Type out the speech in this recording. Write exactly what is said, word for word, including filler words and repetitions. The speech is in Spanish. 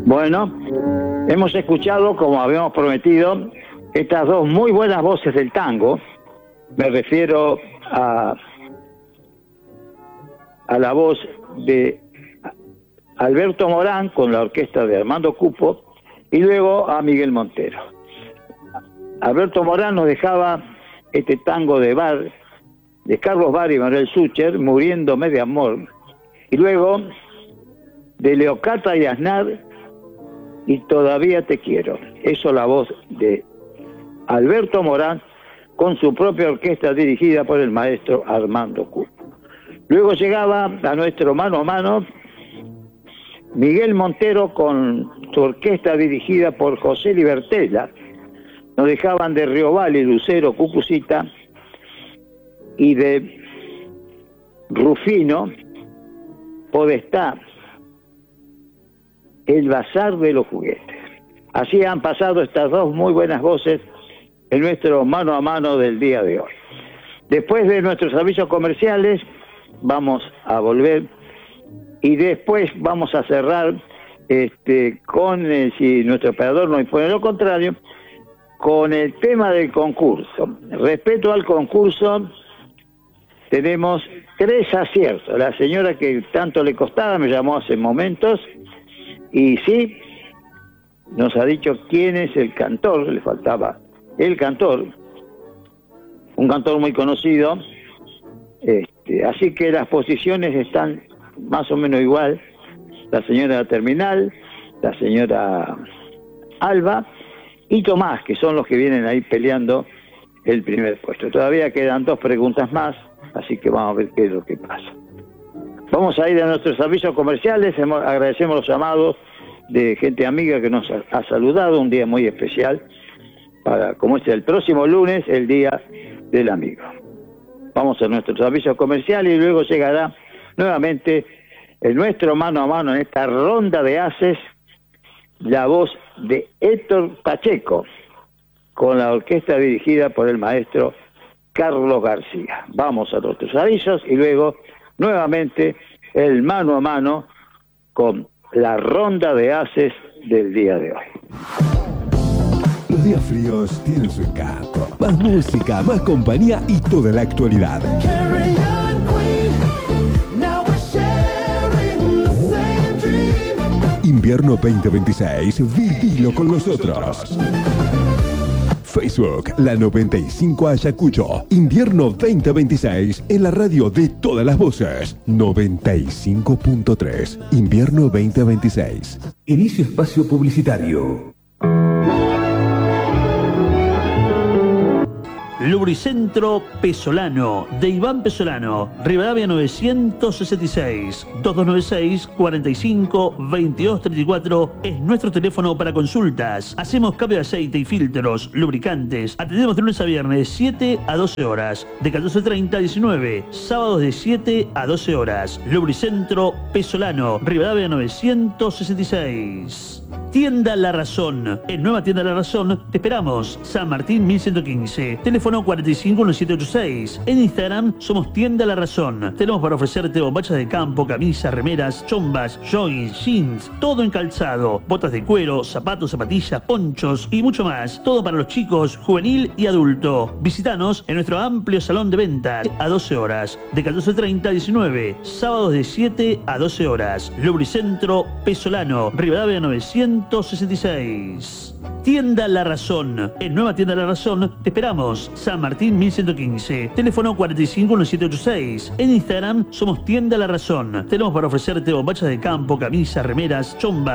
Bueno, hemos escuchado, como habíamos prometido, estas dos muy buenas voces del tango. Me refiero a, a la voz de Alberto Morán con la orquesta de Armando Cupo y luego a Miguel Montero. Alberto Morán nos dejaba este tango de Bar, de Carlos Bar y Manuel Sucher, Muriéndome de amor, y luego de Leocata y Aznar, Y todavía te quiero. Eso la voz de Alberto Morán con su propia orquesta dirigida por el maestro Armando Cupo. Luego llegaba a nuestro mano a mano Miguel Montero con su orquesta dirigida por José Libertella. Nos dejaban de Riobali, Lucero, Cucucita, y de Rufino, Podestá, El Bazar de los Juguetes. Así han pasado estas dos muy buenas voces en nuestro mano a mano del día de hoy. Después de nuestros avisos comerciales, vamos a volver y después vamos a cerrar este, con, eh, si nuestro operador no impone lo contrario, con el tema del concurso. Respecto al concurso, tenemos tres aciertos. La señora que tanto le costaba me llamó hace momentos y sí, nos ha dicho quién es el cantor, le faltaba el cantor, un cantor muy conocido, este, así que las posiciones están más o menos igual, la señora Terminal, la señora Alba y Tomás, que son los que vienen ahí peleando el primer puesto. Todavía quedan dos preguntas más, así que vamos a ver qué es lo que pasa. Vamos a ir a nuestros avisos comerciales. Agradecemos los llamados de gente amiga que nos ha saludado, un día muy especial, para como es el próximo lunes, el Día del Amigo. Vamos a nuestros avisos comerciales y luego llegará nuevamente en nuestro mano a mano, en esta ronda de haces, la voz de Héctor Pacheco, con la orquesta dirigida por el maestro Carlos García. Vamos a nuestros avisos y luego nuevamente el mano a mano con la ronda de haces del día de hoy. Los días fríos tienen su encanto. Más música, más compañía y toda la actualidad. Invierno veinte veintiséis, vivilo con nosotros. Facebook, la noventa y cinco Ayacucho. Invierno veinte veintiséis en la radio de todas las voces. noventa y cinco punto tres. Invierno veinte veintiséis. Inicio espacio publicitario. Lubricentro Pesolano, de Iván Pesolano, Rivadavia novecientos sesenta y seis, dos dos nueve seis, cuatro cinco, veintidós treinta y cuatro es nuestro teléfono para consultas. Hacemos cambio de aceite y filtros, lubricantes. Atendemos de lunes a viernes siete a doce horas, de catorce treinta a diecinueve, sábados de siete a doce horas. Lubricentro Pesolano, Rivadavia novecientos sesenta y seis. Tienda La Razón. En Nueva Tienda La Razón te esperamos. San Martín mil ciento quince. Teléfono cuatro cinco uno siete ocho seis. En Instagram somos Tienda La Razón. Tenemos para ofrecerte bombachas de campo, camisas, remeras, chombas, joggings, jeans, todo en calzado, botas de cuero, zapatos, zapatillas, ponchos y mucho más. Todo para los chicos, juvenil y adulto. Visítanos en nuestro amplio salón de venta a doce horas, de catorce treinta a diecinueve, sábados de siete a doce horas. Lubricentro Pesolano, Rivadavia novecientos sesenta y seis. Tienda La Razón. En Nueva Tienda La Razón te esperamos. San Martín mil ciento quince. Teléfono cuatro cinco uno siete ocho seis. En Instagram somos Tienda La Razón. Tenemos para ofrecerte bombachas de campo, camisas, remeras, chombas.